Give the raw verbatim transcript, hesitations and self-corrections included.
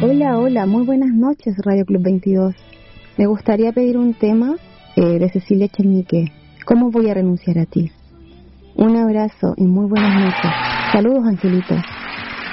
Hola, hola, muy buenas noches, Radio Club veintidós. Me gustaría pedir un tema eh, de Cecilia Echenique. ¿Cómo voy a renunciar a ti? Un abrazo y muy buenas noches. Saludos, angelitos.